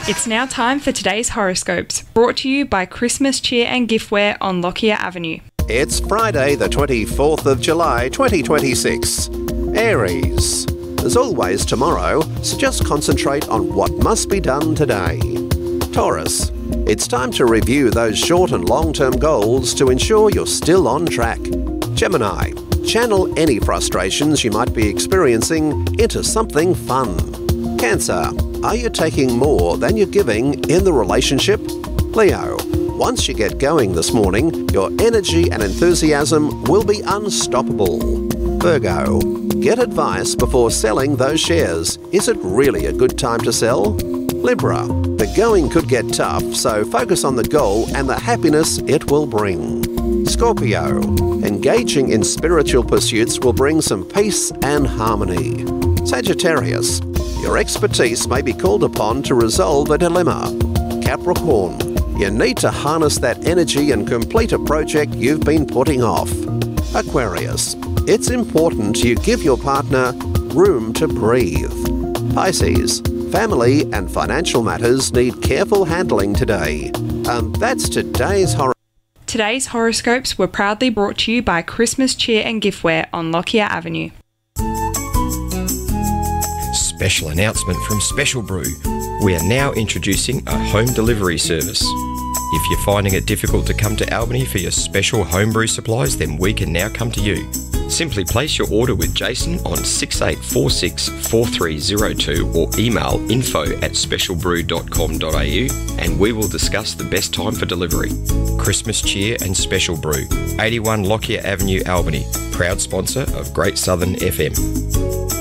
It's now time for today's horoscopes, brought to you by Christmas Cheer and Giftware on Lockyer Avenue. It's Friday the 24th of July 2026. Aries. There's always tomorrow, so just concentrate on what must be done today. Taurus. It's time to review those short and long-term goals to ensure you're still on track. Gemini. Channel any frustrations you might be experiencing into something fun. Cancer. Are you taking more than you're giving in the relationship? Leo. Once you get going this morning, your energy and enthusiasm will be unstoppable. Virgo. Get advice before selling those shares. Is it really a good time to sell? Libra. The going could get tough, so focus on the goal and the happiness it will bring. Scorpio. Engaging in spiritual pursuits will bring some peace and harmony. Sagittarius. Your expertise may be called upon to resolve a dilemma. Capricorn. You need to harness that energy and complete a project you've been putting off. Aquarius. It's important you give your partner room to breathe. Pisces. Family and financial matters need careful handling today. And that's today's horoscope. Today's horoscopes were proudly brought to you by Christmas Cheer and Giftware on Lockyer Avenue. Special announcement from Special Brew. We are now introducing a home delivery service. If you're finding it difficult to come to Albany for your special homebrew supplies, then we can now come to you. Simply place your order with Jason on 68464302 or email info@specialbrew.com.au and we will discuss the best time for delivery. Christmas Cheer and Special Brew, 81 Lockyer Avenue, Albany, proud sponsor of Great Southern FM.